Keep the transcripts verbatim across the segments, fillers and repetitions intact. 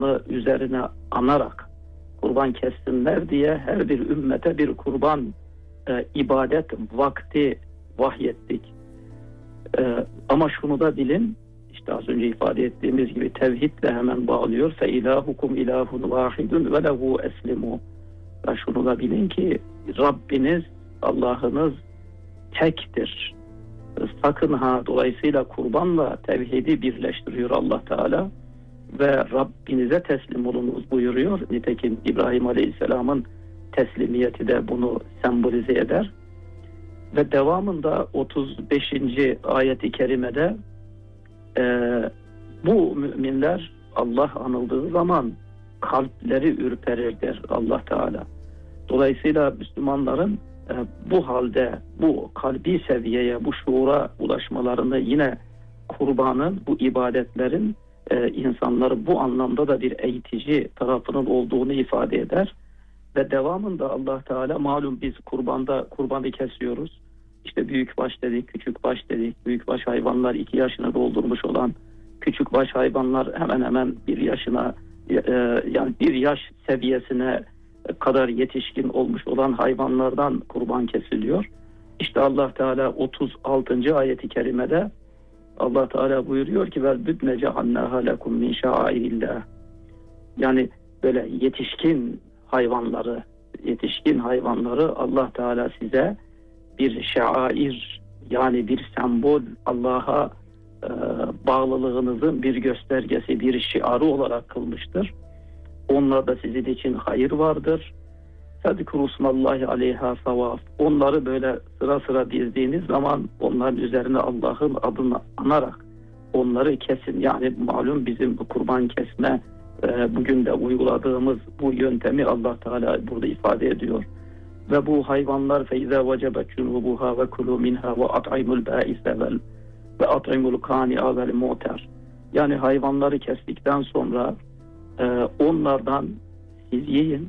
üzerine anarak kurban kessinler diye her bir ümmete bir kurban e, ibadet vakti vahyettik. E, ama şunu da bilin, işte az önce ifade ettiğimiz gibi tevhidle hemen bağlıyor. Fe ilahukum ilahun vahidun ve lehu eslimu. Ve şunu da bilin ki Rabbiniz, Allah'ınız tektir. Sakın ha, dolayısıyla kurbanla tevhidi birleştiriyor Allah Teala ve Rabbinize teslim olunuz buyuruyor. Nitekim İbrahim Aleyhisselam'ın teslimiyeti de bunu sembolize eder. Ve devamında otuz beşinci ayeti kerimede e, bu müminler Allah anıldığı zaman kalpleri ürperir der Allah Teala. Dolayısıyla Müslümanların e, bu halde bu kalbi seviyeye, bu şuura ulaşmalarını yine kurbanın, bu ibadetlerin e, insanları bu anlamda da bir eğitici tarafının olduğunu ifade eder. Ve devamında Allah Teala, malum biz kurbanda kurbanı kesiyoruz. İşte büyükbaş dedik, küçükbaş dedik. Büyükbaş hayvanlar iki yaşını doldurmuş olan, küçükbaş hayvanlar hemen hemen bir yaşına e, yani bir yaş seviyesine kadar yetişkin olmuş olan hayvanlardan kurban kesiliyor. İşte Allah Teala otuz altıncı ayeti kerimede Allah Teala buyuruyor ki vel büdne cehannaha lekum min şa'airillah. Yani böyle yetişkin hayvanları, yetişkin hayvanları Allah Teala size bir şair, yani bir sembol, Allah'a e, bağlılığınızın bir göstergesi, bir şiarı olarak kılmıştır. Onlarda sizin için hayır vardır. Fezkurusmallahi aleyha savaf. Onları böyle sıra sıra dizdiğiniz zaman onların üzerine Allah'ın adını anarak onları kesin. Yani malum bizim kurban kesme e, bugün de uyguladığımız bu yöntemi Allah Teala burada ifade ediyor. Ve bu hayvanlar feiza vecebet cunubuha ve kulu minha ve at'imul ba'ise vel ve at'imul kani'a vel mu'ter. Yani hayvanları kestikten sonra e, onlardan siz yiyin,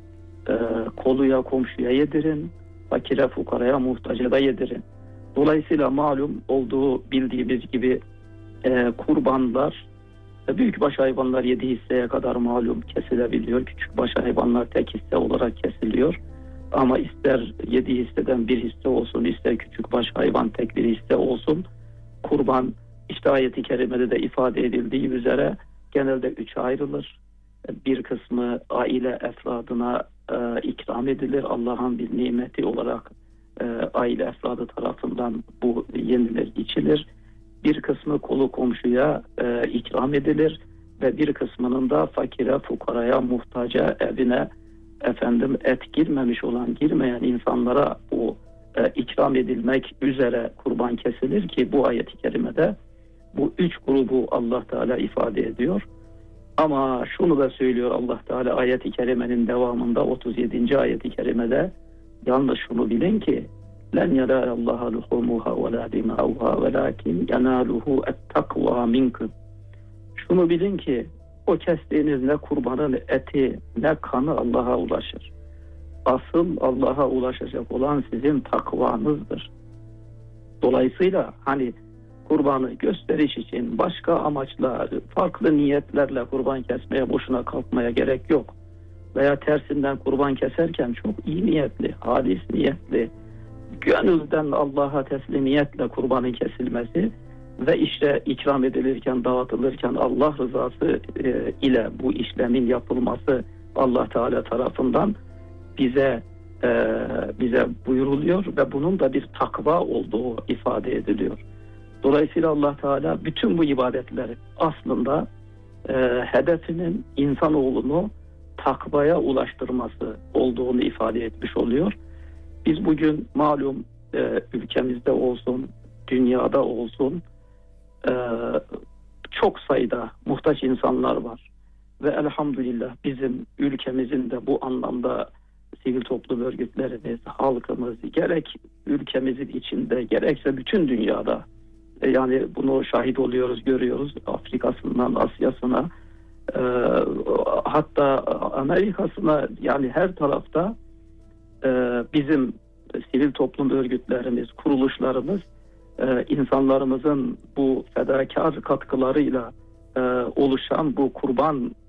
e, koluya komşuya yedirin, fakire fukaraya muhtaca da yedirin. Dolayısıyla malum olduğu bildiğimiz gibi e, kurbanlar e, büyükbaş hayvanlar yedi hisseye kadar malum kesilebiliyor. Küçükbaş hayvanlar tek hisse olarak kesiliyor. Ama ister yedi hisseden bir hisse olsun, ister küçükbaş hayvan tek bir hisse olsun, kurban işte ayet-i kerimede de ifade edildiği üzere genelde üçe ayrılır. Bir kısmı aile efradına e, ikram edilir. Allah'ın bir nimeti olarak e, aile efradı tarafından bu yenilir, içilir. Bir kısmı kolu komşuya e, ikram edilir ve bir kısmının da fakire, fukaraya, muhtaca, evine efendim et girmemiş olan, girmeyen insanlara bu e, ikram edilmek üzere kurban kesilir ki bu ayet-i kerimede bu üç grubu Allah Teala ifade ediyor. Ama şunu da söylüyor Allah Teala ayet-i kerimenin devamında otuz yedinci ayet-i kerimede, yalnız şunu bilin ki len yenalallaha luhumuha ve la dimauha velakin yenaluhu et-takva minkum. Şunu bilin ki o kestiğiniz ne kurbanın eti ne kanı Allah'a ulaşır. Asıl Allah'a ulaşacak olan sizin takvanızdır. Dolayısıyla hani kurbanı gösteriş için başka amaçla, farklı niyetlerle kurban kesmeye boşuna kalkmaya gerek yok. Veya tersinden kurban keserken çok iyi niyetli, halis niyetli, gönülden Allah'a teslimiyetle kurbanın kesilmesi ve işte ikram edilirken, dağıtılırken Allah rızası e, ile bu işlemin yapılması Allah Teala tarafından bize e, bize buyuruluyor ve bunun da bir takva olduğu ifade ediliyor. Dolayısıyla Allah Teala bütün bu ibadetleri aslında e, hedefinin insanoğlunu takvaya ulaştırması olduğunu ifade etmiş oluyor. Biz bugün malum e, ülkemizde olsun, dünyada olsun e, çok sayıda muhtaç insanlar var. Ve elhamdülillah bizim ülkemizin de bu anlamda sivil toplum örgütlerimiz, halkımız gerek ülkemizin içinde gerekse bütün dünyada, yani bunu şahit oluyoruz, görüyoruz. Afrika'sından Asya'sına, e, hatta Amerika'sına, yani her tarafta e, bizim sivil toplum örgütlerimiz, kuruluşlarımız e, insanlarımızın bu fedakar katkılarıyla e, oluşan bu kurban